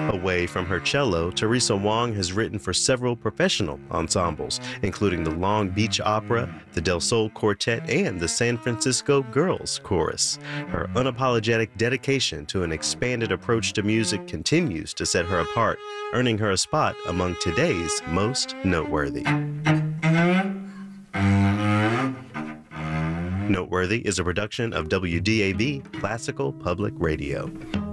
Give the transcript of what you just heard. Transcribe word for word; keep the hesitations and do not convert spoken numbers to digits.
Away from her cello, Teresa Wong has written for several professional ensembles, including the Long Beach Opera, the Del Sol Quartet, and the San Francisco Girls Chorus. Her unapologetic dedication to an expanded approach to music continues to set her apart, earning her a spot among today's most noteworthy. Noteworthy is a production of W D A B Classical Public Radio.